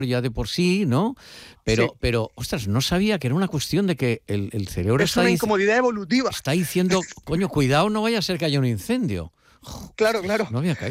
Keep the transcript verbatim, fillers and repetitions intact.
ya de por sí, ¿no? Pero, Sí. pero, ostras, no sabía que era una cuestión de que el, el cerebro Es está, una dic- incomodidad evolutiva. está diciendo, coño, cuidado, no vaya a ser que haya un incendio. Claro, claro. No había caído.